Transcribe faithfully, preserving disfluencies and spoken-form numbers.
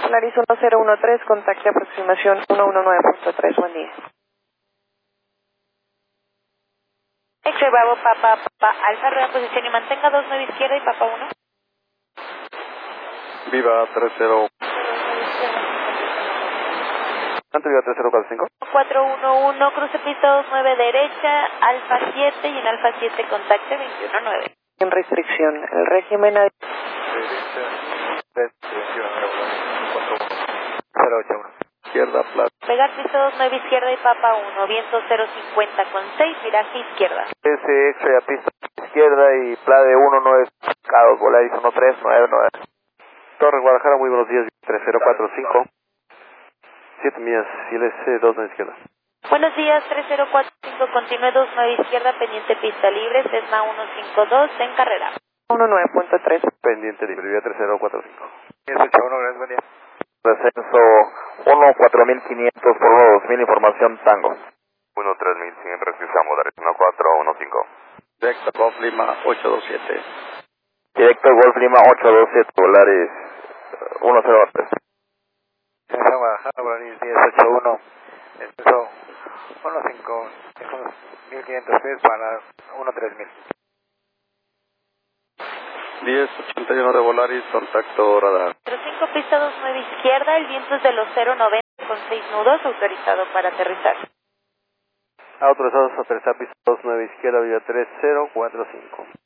Polaris uno cero uno tres, contacte aproximación uno uno nueve punto tres, buen día. X-Ray Bravo, Papa, Papa, Alfa, rueda posición y mantenga dos nueve izquierda y Papa uno. Viva tres cero. ¿Cuánto Viva tres cero cuatro cinco? cuatro uno uno, cruce pista dos nueve derecha, Alfa siete y en Alfa siete contacte veintiuno nueve. En restricción, el régimen... ad- Derecha, cero ocho uno. Izquierda, plaza. Pegar pista dos nueve izquierda y Papa uno, viento cero cincuenta con seis, viraje izquierda. S X a pista izquierda y Plade uno nueve, K dos Volaris uno tres nueve nueve. Torre Guadalajara, muy buenos días, tres cero cuatro cinco. siete millas, y el S dos nueve izquierda. Buenos días, tres cero cuatro cinco, continúe dos nueve izquierda, pendiente pista libre, Cessna ciento cincuenta y dos en carrera. uno nueve punto tres. Pendiente libre, vía tres cero cuatro cinco. diez ocho uno, gracias, buen día. Descenso uno cuatro mil quinientos por uno dos mil, información Tango. uno tres mil cien, registramos, Volaris uno cuatro uno cinco. Directo Golf Lima ocho dos siete. Directo Golf Lima ocho dos siete, Volaris uno cero tres. César Guadalajara, Volaris diez ocho uno, expreso uno cinco, mil quinientos pies para uno tres mil. diez ochenta y uno de Volaris, contacto radar. cero cinco, pista dos nueve izquierda, el viento es de los cero noventa con seis nudos, autorizado para aterrizar. Autorizados a aterrizar pista dos nueve izquierda, vía tres cero cuatro cinco.